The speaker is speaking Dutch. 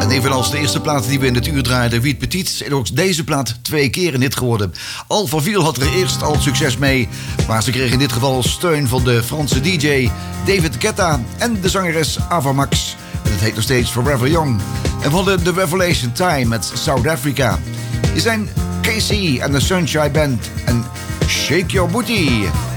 En evenals de eerste plaat die we in het uur draaiden, Wiet Petit, is ook deze plaat 2 keer een hit geworden. Alpha Ville had er eerst al succes mee, maar ze kregen in dit geval steun van de Franse DJ David Guetta en de zangeres Ava Max. En het heet nog steeds Forever Young. En we hadden The Revelation Time met South Africa. Hier zijn Casey en de Sunshine Band en Shake Your Booty.